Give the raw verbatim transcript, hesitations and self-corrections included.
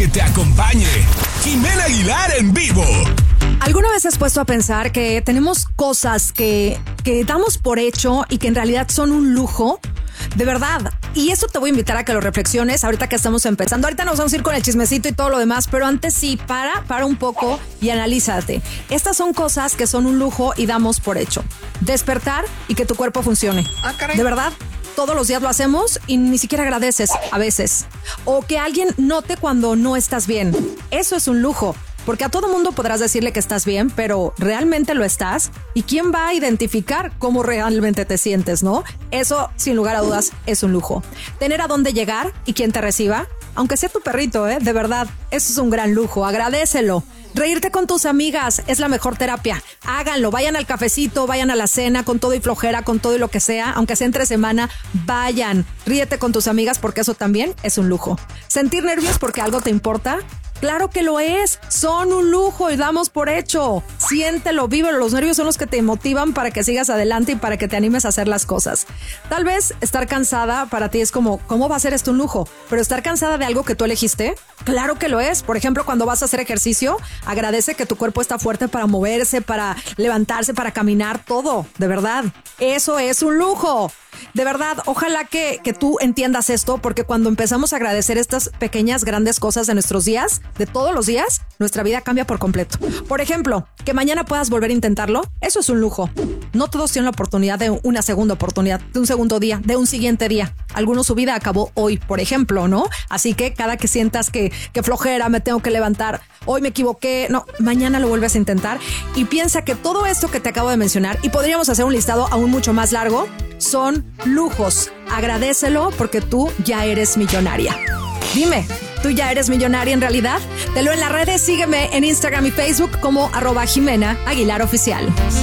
que te acompañe. Jimena Aguilar en vivo. ¿Alguna vez has puesto a pensar que tenemos cosas que, que damos por hecho y que en realidad son un lujo? De verdad. Y eso te voy a invitar a que lo reflexiones ahorita que estamos empezando. Ahorita nos vamos a ir con el chismecito y todo lo demás, pero antes sí, para, para un poco y analízate. Estas son cosas que son un lujo y damos por hecho. Despertar y que tu cuerpo funcione. Ah, caray. De verdad. Todos los días lo hacemos y ni siquiera agradeces a veces. O que alguien note cuando no estás bien. Eso es un lujo. Porque a todo mundo podrás decirle que estás bien, pero ¿realmente lo estás? ¿Y quién va a identificar cómo realmente te sientes, no? Eso, sin lugar a dudas, es un lujo. Tener a dónde llegar y quien te reciba, aunque sea tu perrito, ¿eh? De verdad, eso es un gran lujo. Agradécelo. Reírte con tus amigas es la mejor terapia. Háganlo, vayan al cafecito, vayan a la cena con todo y flojera, con todo y lo que sea, aunque sea entre semana, vayan. Ríete con tus amigas porque eso también es un lujo. Sentir nervios porque algo te importa, claro que lo es. Son un lujo y damos por hecho. Siéntelo, vívelo. Los nervios son los que te motivan para que sigas adelante y para que te animes a hacer las cosas. Tal vez estar cansada para ti es como, ¿cómo va a ser esto un lujo? Pero estar cansada de algo que tú elegiste, claro que lo es. Por ejemplo, cuando vas a hacer ejercicio, agradece que tu cuerpo está fuerte para moverse, para levantarse, para caminar, todo. De verdad, eso es un lujo. De verdad, ojalá que, que tú entiendas esto, porque cuando empezamos a agradecer estas pequeñas, grandes cosas de nuestros días, de todos los días, nuestra vida cambia por completo. Por ejemplo, que mañana puedas volver a intentarlo, eso es un lujo. No todos tienen la oportunidad de una segunda oportunidad, de un segundo día, de un siguiente día. Algunos su vida acabó hoy, por ejemplo, ¿no? Así que cada que sientas que, que flojera, me tengo que levantar, hoy me equivoqué, no, mañana lo vuelves a intentar y piensa que todo esto que te acabo de mencionar, y podríamos hacer un listado aún mucho más largo, son lujos. Agradécelo porque tú ya eres millonaria. Dime, ¿tú ya eres millonaria en realidad? Te leo en las redes, sígueme en Instagram y Facebook como arroba Jimena Aguilar Oficial.